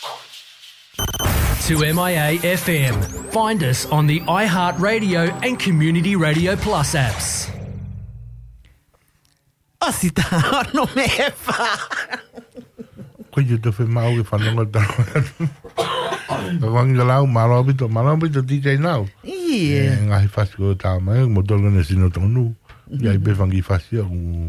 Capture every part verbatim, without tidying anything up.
To M I A F M. Find us on the iHeartRadio and Community Radio Plus apps. Asita, no me fa. Koe te whi mau e whanonga taro. Ka wanga lau, malo bito, malo bito D J now. Yeah. Ngahi whasi ko tā mai, mo tolga na sino tonu. Ia i bewangi whasi a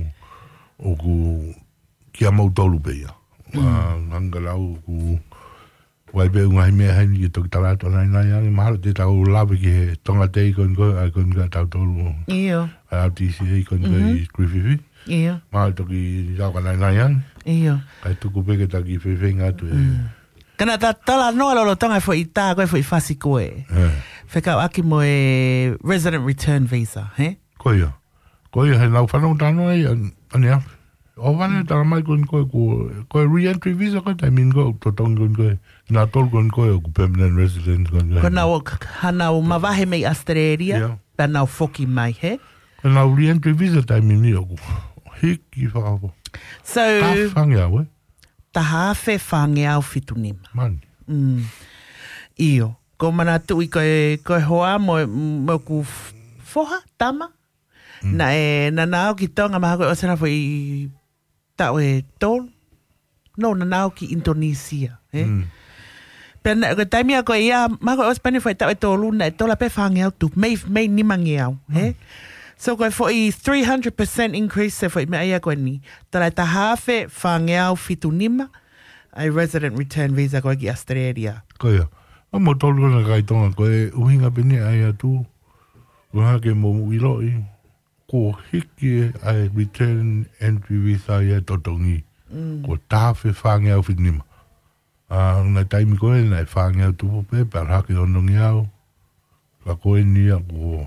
o ku kia mau tolu beia. Nganga lau ku wai be unga mea haini ki toki talato nai nai angi mahalo te tau lawe ki he tonga te i kon koe, ai kon koe tau tolu. Iyo. Ai au T C A i kon koe i Griffithy. Iyo. Mahalo toki jauka nai nai angi. Iyo. Kai tuku peke taki whewhe ngatu e. Kana ta tala noa lolo tonga fo i tā koe fo i whasi koe. Whekau aki mo e resident return visa, he? Koe ia. Koe ia, he nau whanau tāno e, ane afi. O wane tala mai kon koe ko koe re-entry visa koe tai min koe to tong kon koe na tol kon koe o ku permanent resident kon koe. Ko nau hana o mawahe mei Australia, pa nau foki mai, he? Ko nau re-entry visa tai min ni o ku hiki whakafo. So, ta whange au e? Ta hawhe whange au fitu nima. Mani. Mm. Iyo. Ko mana tui koe, koe hoa mo, mo ku foha, tama? Mm. Na e, na nao ki tonga maha koe osana fo i tau e tol. No, na nao ki Indonesia. Eh? Mm. Pena, ko taimia koe ia, maha koe ospani fo i tau e tolu, na e tola pe whange au tu. Mei, mei nimangi au. Mm. Eh? So koe fo i three hundred percent increase se fo i mea ia koe ni. Tala ta hawhe whange au fitu nima, ai resident return visa koe ki Australia. Koe ia. A mo tolu kona kai tonga koe uhinga pene ai atu. Uha ke mo uiloi. Ko hiki ai return entry visa ia totongi. Mm. Ko tāwhi whange au fitu nima. Uh, na taimi koe na e whange au tupu pe, par haki onongi au. Ka koe ni a ko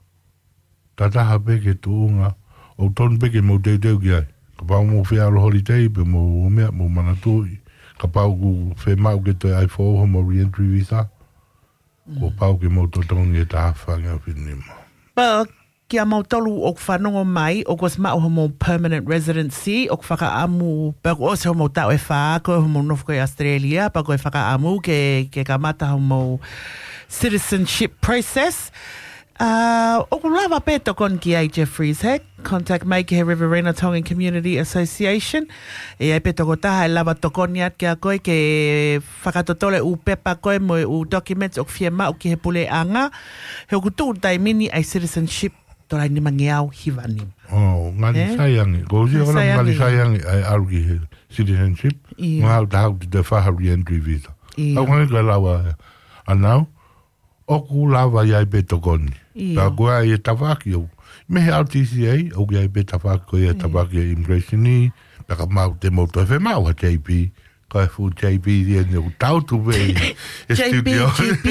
tataha peke tuunga. O tonu peke mo teu teu ki ai. Ka pau mo whiaro holiday pe mo mea mo manatui. Ka pau ku whe mau ke toi ai whoho mo re-entry visa. Ko pau ke mo totongi e taha whange au fitu nima. Pa kia mau tolu o whanongo mai, o kos mao homo permanent residency, o whaka amu, pa ko ose homo tau e wha, ko homo nofu koe Australia, pa ko e whaka amu ke, ke ka mata homo citizenship process. Uh, o ko lava peto kon ki ai Jeffries, he? Contact mai ki he Riverina Tongan Community Association. E ai peto ko taha e lava tokoni at kia koe ke whakatotole u pepa koe mo u documents o fie mau ki he pule anga. He o kutu tai mini ai citizenship torai ni mangeau hiwani. Oh, ngani eh? Sayangi. Ko usi ona ngani sayangi ai aru ki he citizenship. Ngau tahau te te whaha re-entry visa. Au ngai ka lawa anau. Oku lawa iai pe tokoni. Ta koa i e tawaki au. Me he au T C A, au iai pe tawaki ko i e tawaki e immigration ni. Ta ka mau te mauto e whe mau a J P. Ko e fu J P di e neu tau tu vei. J P, J P.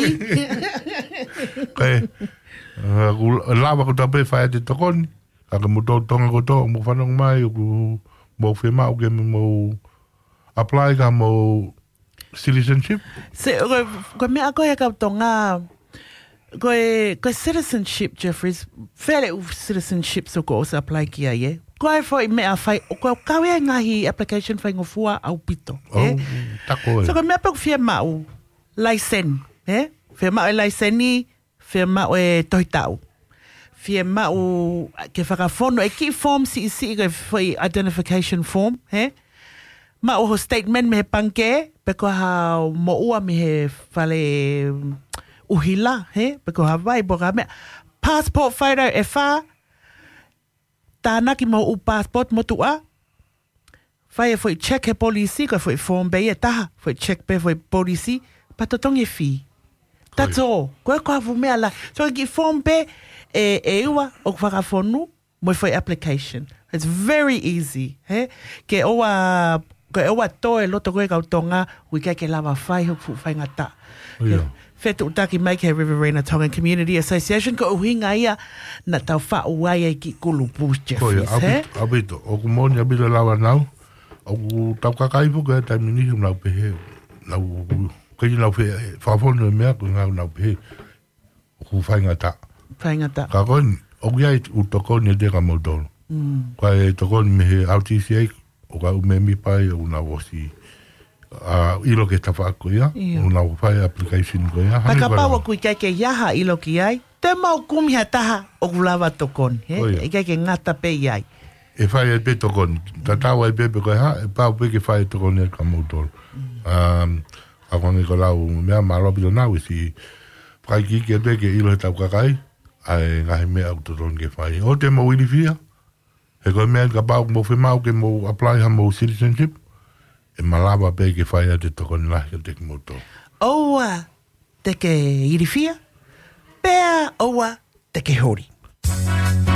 Ko e lawa ko ta pe whae te tokoni. Ka ka muto tonga ko to, mo whanong mai, ku mo whe mau ke mo apply ka mo citizenship. Se, ko mea koe ka tonga... Koe, koe citizenship, Jeffries, where u citizenship so ko osa apply ki ai, eh? Koe foi mea whai, o koe kawe ngahi application whai ngofua au pito, eh? Oh, tako e. So koe mea pek fia mau, laisen, eh? Fia mau e laiseni, fia mau e toitau. Fia mau, ke whakafono, e ki form si isi koe foi identification form, eh? Mau ho statement me he panke, peko hao mo ua me he whale... uhila, he? Peko Hawaii, boka mea. Passport photo e wha. Tānaki mo u passport mo tua. Whai e fwoi check he polisi, koe fwoi form bei e taha. Fwoi check pe fwoi polisi. Patotongi e fi. That's all. Koe koe hafu mea la. So ki form pe e, e ua o whakafonu mo fwoi application. It's very easy, he? Ke oa, koe oa toe loto koe kautonga, ui kai ke lava whai huk fu whai ngata. Yeah. Fetu utaki mai ke Riverina Tongan Community Association ko uhinga ia na tau whau ai ki kulu Bruce Jeffries, he? Koe, abito. O kumoni abito lawa nau. O ku tau kakaipu ke tai minihum nau pehe. Nau, kei nau pehe, whawhono e mea ku ngau nau pehe. O ku whaingata. Whaingata. Ka koni, o kiai utokoni e deka mautolo. Mm. Koe tokoni me he R T C A, o ka ume mi pai o na wosi. a ilo ke tafa ko ia una whai application ko ia Paka pawa kui kai ke yaha ilo ki ai te mau kumi ha taha o kulawa tokon he e kai ke ngata pe iai e whai e pe tokon ta tawa e pepe ko ha e pau pe ke whai tokon e ka motor um a kone ko lau mea malopi lo nau si whai ki ke pe ke ilo he tau kakai ai ngahi mea au tokon ke whai o te mau ili fia he koe mea ka pau mo whemau ke mo apply ha mo citizenship e malava pe ke whai a te tokon lahi a te motor Oua te ke irifia Pea oua te ke hori.